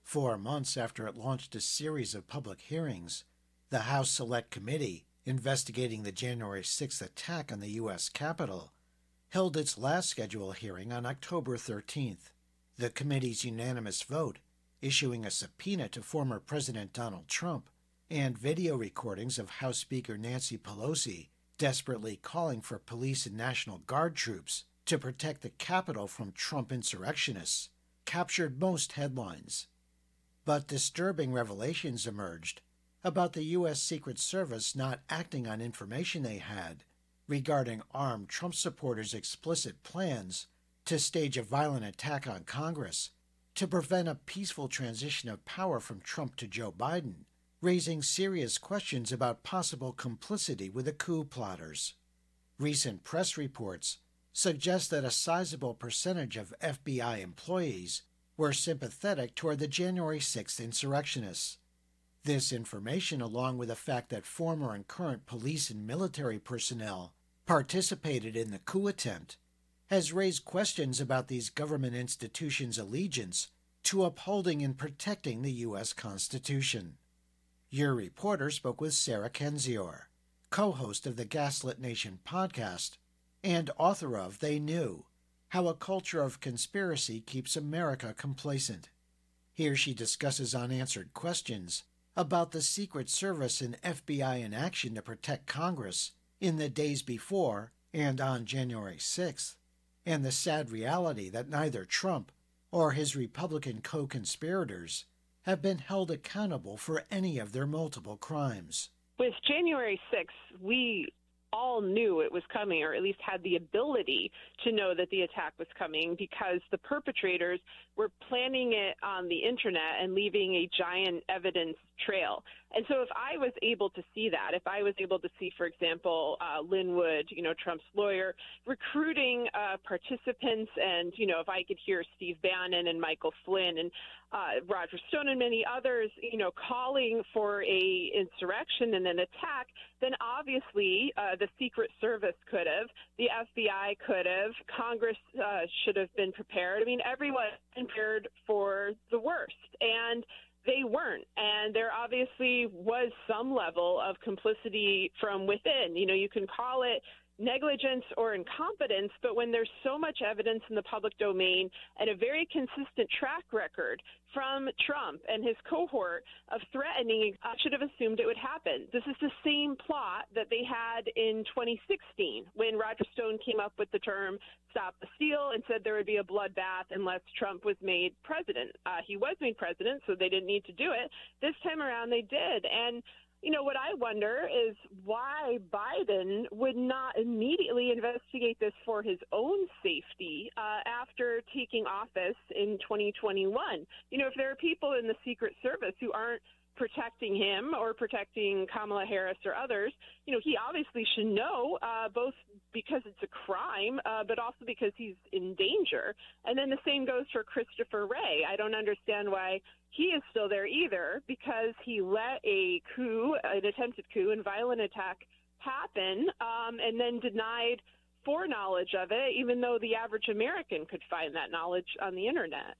4 months after it launched a series of public hearings. The House Select Committee, investigating the January 6th attack on the U.S. Capitol, held its last scheduled hearing on October 13th. The committee's unanimous vote, issuing a subpoena to former President Donald Trump, and video recordings of House Speaker Nancy Pelosi desperately calling for police and National Guard troops to protect the Capitol from Trump insurrectionists, captured most headlines. But disturbing revelations emerged about the U.S. Secret Service not acting on information they had regarding armed Trump supporters' explicit plans to stage a violent attack on Congress to prevent a peaceful transition of power from Trump to Joe Biden, raising serious questions about possible complicity with the coup plotters. Recent press reports suggest that a sizable percentage of FBI employees were sympathetic toward the January 6th insurrectionists. This information, along with the fact that former and current police and military personnel participated in the coup attempt, has raised questions about these government institutions' allegiance to upholding and protecting the U.S. Constitution. Your reporter spoke with Sarah Kendzior, co-host of the Gaslit Nation podcast and author of They Knew: How a Culture of Conspiracy Keeps America Complacent. Here she discusses unanswered questions about the Secret Service and FBI in action to protect Congress in the days before and on January 6th, and the sad reality that neither Trump or his Republican co-conspirators have been held accountable for any of their multiple crimes. With January 6th, we all knew it was coming, or at least had the ability to know that the attack was coming, because the perpetrators were planning it on the internet and leaving a giant evidence trail. And so if I was able to see that, if I was able to see, for example, Lin Wood, Trump's lawyer, recruiting participants, and, if I could hear Steve Bannon and Michael Flynn and Roger Stone and many others, calling for a insurrection and an attack, then obviously the Secret Service could have, the FBI could have, Congress should have been prepared. I mean, everyone prepared for the worst. And they weren't. And there obviously was some level of complicity from within. You can call it negligence or incompetence, but when there's so much evidence in the public domain and a very consistent track record from Trump and his cohort of threatening, I should have assumed it would happen. This is the same plot that they had in 2016 when Roger Stone came up with the term "stop the steal" and said there would be a bloodbath unless Trump was made president. He was made president, so they didn't need to do it. This time around they did. And what I wonder is why Biden would not immediately investigate this for his own safety after taking office in 2021. If there are people in the Secret Service who aren't protecting him or protecting Kamala Harris or others, he obviously should know, both because it's a crime, but also because he's in danger. And then the same goes for Christopher Wray. I don't understand why he is still there either, because he let a coup, an attempted coup and violent attack happen, and then denied foreknowledge of it, even though the average American could find that knowledge on the internet.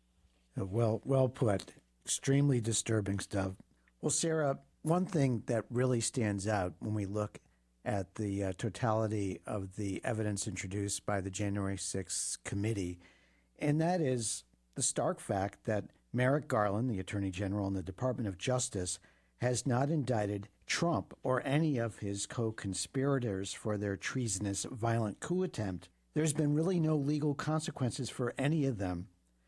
Well put. Extremely disturbing stuff. Well, Sarah, one thing that really stands out when we look at the totality of the evidence introduced by the January 6th committee, and that is the stark fact that Merrick Garland, the Attorney General in the Department of Justice, has not indicted Trump or any of his co-conspirators for their treasonous violent coup attempt. There's been really no legal consequences for any of them.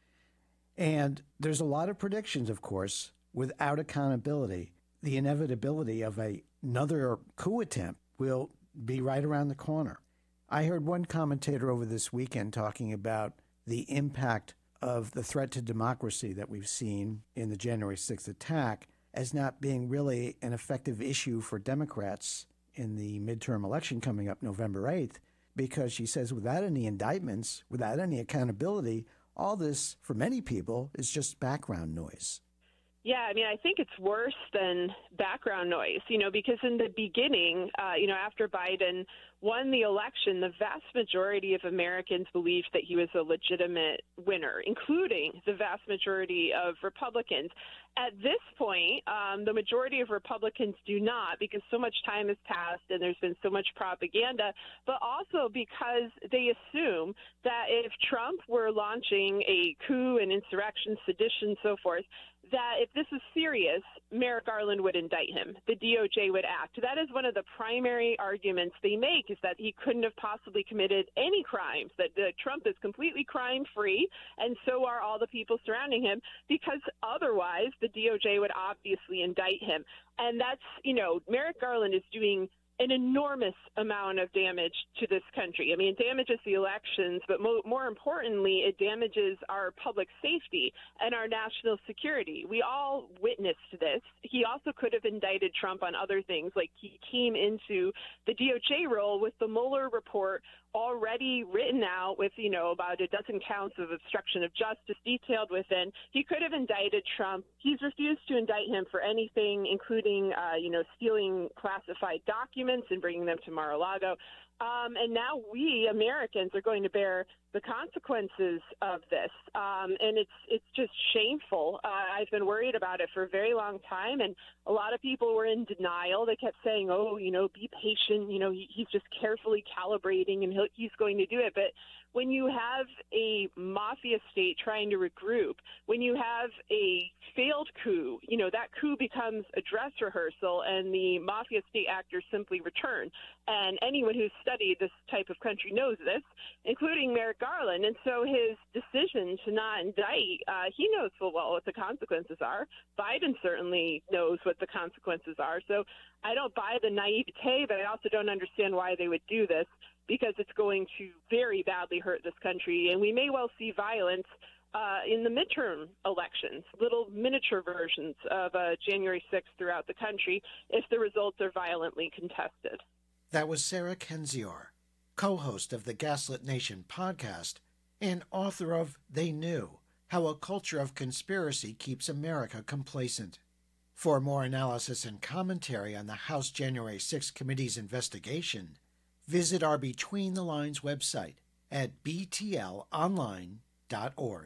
And there's a lot of predictions, of course, without accountability. The inevitability of another coup attempt will be right around the corner. I heard one commentator over this weekend talking about the impact of the threat to democracy that we've seen in the January 6th attack as not being really an effective issue for Democrats in the midterm election coming up November 8th, because she says without any indictments, without any accountability, all this, for many people, is just background noise. Yeah, I mean, I think it's worse than background noise, because in the beginning, after Biden won the election, the vast majority of Americans believed that he was a legitimate winner, including the vast majority of Republicans. At this point, the majority of Republicans do not, because so much time has passed and there's been so much propaganda, but also because they assume that if Trump were launching a coup, an insurrection, sedition, so forth, that if this is serious, Merrick Garland would indict him. The DOJ would act. That is one of the primary arguments they make, is that he couldn't have possibly committed any crimes, that Trump is completely crime-free, and so are all the people surrounding him, because otherwise the DOJ would obviously indict him. And that's, Merrick Garland is doing an enormous amount of damage to this country. I mean, it damages the elections, but more importantly, it damages our public safety and our national security. We all witnessed this. He also could have indicted Trump on other things, like he came into the DOJ role with the Mueller report already written out with, about a dozen counts of obstruction of justice detailed within. He could have indicted Trump. He's refused to indict him for anything, including, stealing classified documents and bringing them to Mar-a-Lago. And now we Americans are going to bear the consequences of this. And it's just shameful. I've been worried about it for a very long time. And a lot of people were in denial. They kept saying, be patient. He's just carefully calibrating and he's going to do it. But when you have a mafia state trying to regroup, when you have a failed coup, that coup becomes a dress rehearsal and the mafia state actors simply return. And anyone who's studied this type of country knows this, including Merrick Garland. And so his decision to not indict, he knows full well what the consequences are. Biden certainly knows what the consequences are. So I don't buy the naivete, but I also don't understand why they would do this, because it's going to very badly hurt this country. And we may well see violence in the midterm elections, little miniature versions of January 6th throughout the country if the results are violently contested. That was Sarah Kendzior, co-host of the Gaslit Nation podcast and author of They Knew, How a Culture of Conspiracy Keeps America Complacent. For more analysis and commentary on the House January 6th Committee's investigation, visit our Between the Lines website at btlonline.org.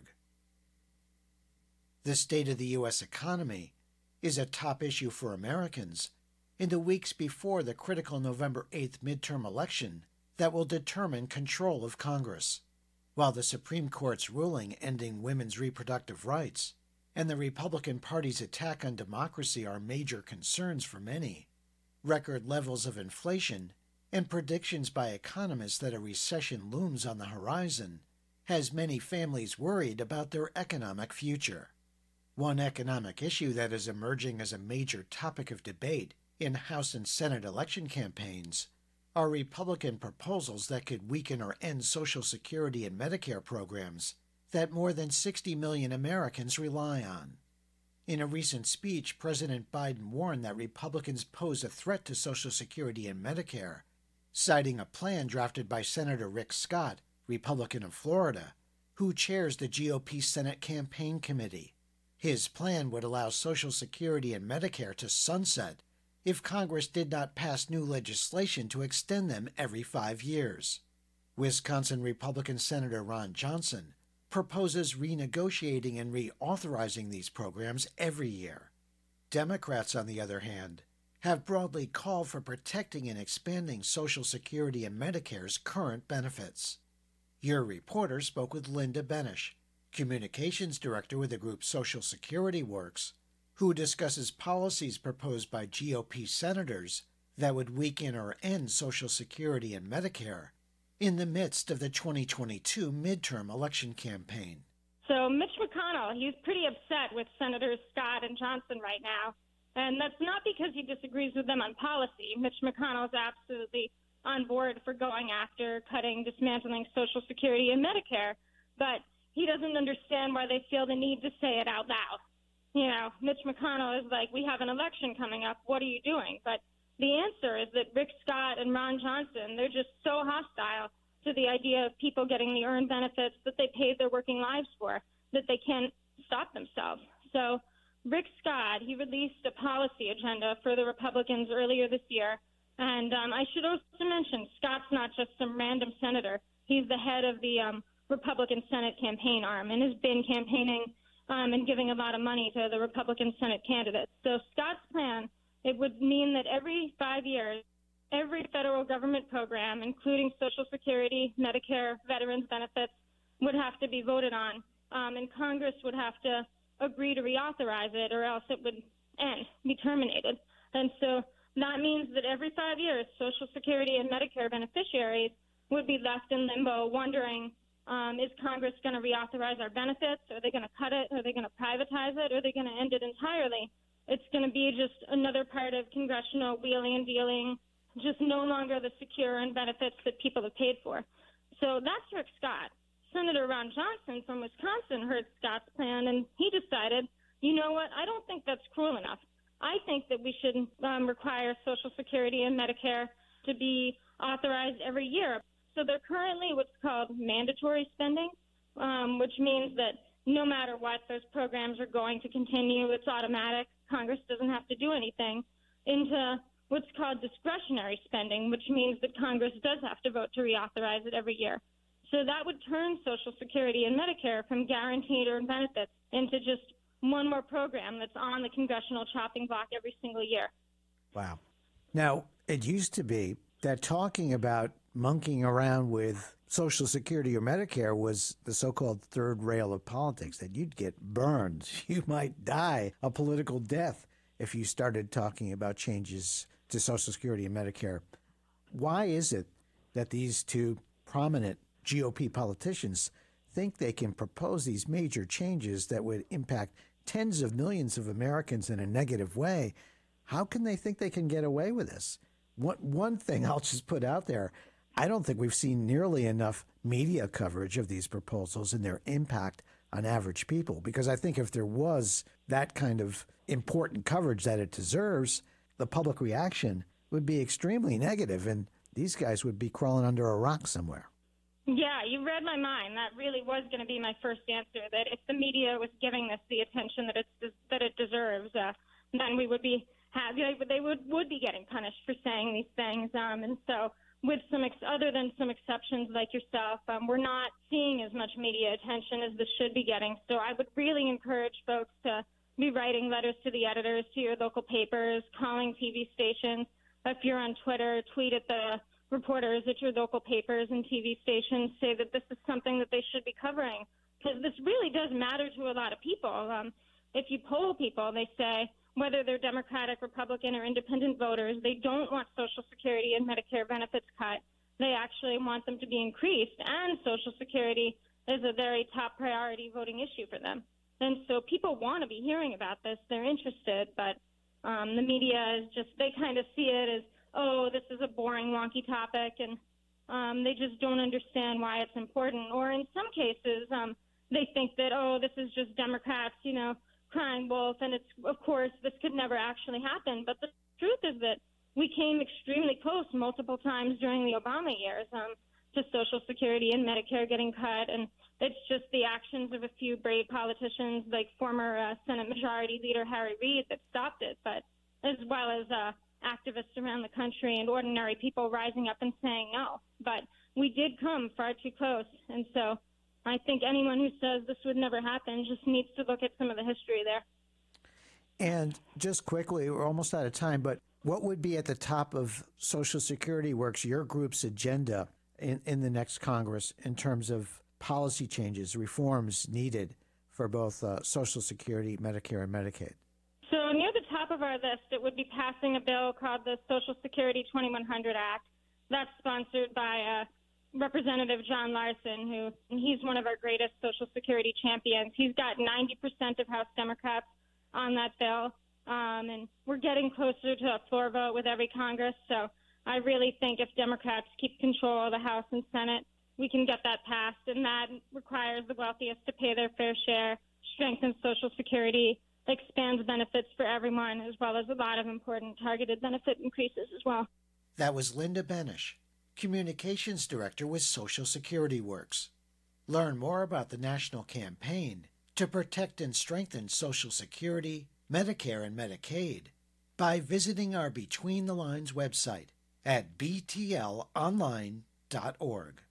The state of the U.S. economy is a top issue for Americans in the weeks before the critical November 8th midterm election that will determine control of Congress. While the Supreme Court's ruling ending women's reproductive rights and the Republican Party's attack on democracy are major concerns for many, record levels of inflation and predictions by economists that a recession looms on the horizon has many families worried about their economic future. One economic issue that is emerging as a major topic of debate in House and Senate election campaigns are Republican proposals that could weaken or end Social Security and Medicare programs that more than 60 million Americans rely on. In a recent speech, President Biden warned that Republicans pose a threat to Social Security and Medicare, citing a plan drafted by Senator Rick Scott, Republican of Florida, who chairs the GOP Senate Campaign Committee. His plan would allow Social Security and Medicare to sunset if Congress did not pass new legislation to extend them every 5 years. Wisconsin Republican Senator Ron Johnson proposes renegotiating and reauthorizing these programs every year. Democrats, on the other hand, have broadly called for protecting and expanding Social Security and Medicare's current benefits. Your reporter spoke with Linda Benish, Communications Director with the group Social Security Works, who discusses policies proposed by GOP senators that would weaken or end Social Security and Medicare in the midst of the 2022 midterm election campaign. So Mitch McConnell, he's pretty upset with Senators Scott and Johnson right now. And that's not because he disagrees with them on policy. Mitch McConnell is absolutely on board for going after cutting, dismantling Social Security and Medicare. But he doesn't understand why they feel the need to say it out loud. Mitch McConnell is like, we have an election coming up. What are you doing? But the answer is that Rick Scott and Ron Johnson, they're just so hostile to the idea of people getting the earned benefits that they paid their working lives for that they can't stop themselves. So Rick Scott, he released a policy agenda for the Republicans earlier this year. And I should also mention, Scott's not just some random senator. He's the head of the Republican Senate campaign arm and has been campaigning and giving a lot of money to the Republican Senate candidates. So Scott's plan, it would mean that every 5 years, every federal government program, including Social Security, Medicare, veterans benefits, would have to be voted on, and Congress would have to agree to reauthorize it, or else it would be terminated. And so that means that every 5 years, Social Security and Medicare beneficiaries would be left in limbo wondering, is Congress going to reauthorize our benefits? Are they going to cut it? Are they going to privatize it? Are they going to end it entirely? It's going to be just another part of congressional wheeling and dealing, just no longer the secure and benefits that people have paid for. So that's Rick Scott. Senator Ron Johnson from Wisconsin heard Scott's plan, and he decided, you know what, I don't think that's cruel enough. I think that we should require Social Security and Medicare to be authorized every year. So they're currently what's called mandatory spending, which means that no matter what, those programs are going to continue. It's automatic. Congress doesn't have to do anything. Into what's called discretionary spending, which means that Congress does have to vote to reauthorize it every year. So that would turn Social Security and Medicare from guaranteed earned benefits into just one more program that's on the congressional chopping block every single year. Wow. Now, it used to be that talking about monkeying around with Social Security or Medicare was the so-called third rail of politics, that you'd get burned. You might die a political death if you started talking about changes to Social Security and Medicare. Why is it that these two prominent GOP politicians think they can propose these major changes that would impact tens of millions of Americans in a negative way? How can they think they can get away with this? One thing I'll just put out there, I don't think we've seen nearly enough media coverage of these proposals and their impact on average people, because I think if there was that kind of important coverage that it deserves, the public reaction would be extremely negative, and these guys would be crawling under a rock somewhere. Yeah, you read my mind. That really was going to be my first answer, that if the media was giving this the attention that it deserves, then we would be happy. They would be getting punished for saying these things. And so with other than some exceptions like yourself, we're not seeing as much media attention as this should be getting. So I would really encourage folks to be writing letters to the editors, to your local papers, calling TV stations. If you're on Twitter, tweet at the reporters at your local papers and TV stations, say that this is something that they should be covering, because this really does matter to a lot of people. If you poll people, they say, whether they're Democratic, Republican, or independent voters, they don't want Social Security and Medicare benefits cut. They actually want them to be increased, and Social Security is a very top priority voting issue for them. And so people want to be hearing about this. They're interested, but the media is just, they kind of see it as, oh, this is a boring, wonky topic, and they just don't understand why it's important. Or in some cases, they think that, oh, this is just Democrats, crying wolf, and it's, of course, this could never actually happen. But the truth is that we came extremely close multiple times during the Obama years to Social Security and Medicare getting cut, and it's just the actions of a few brave politicians like former Senate Majority Leader Harry Reid that stopped it, but as well as activists around the country and ordinary people rising up and saying no. But we did come far too close, and so I think anyone who says this would never happen just needs to look at some of the history there. And just quickly, we're almost out of time, but what would be at the top of Social Security Works, your group's agenda in the next Congress in terms of policy changes, reforms needed for both Social Security, Medicare, and Medicaid? So near the top of our list, it would be passing a bill called the Social Security 2100 Act. That's sponsored by Representative John Larson, he's one of our greatest Social Security champions. He's got 90% of House Democrats on that bill, and we're getting closer to a floor vote with every Congress. So I really think if Democrats keep control of the House and Senate, we can get that passed, and that requires the wealthiest to pay their fair share, strengthens Social Security, expands benefits for everyone, as well as a lot of important targeted benefit increases as well. That was Linda Benish, Communications Director with Social Security Works. Learn more about the national campaign to protect and strengthen Social Security, Medicare and Medicaid by visiting our Between the Lines website at btlonline.org.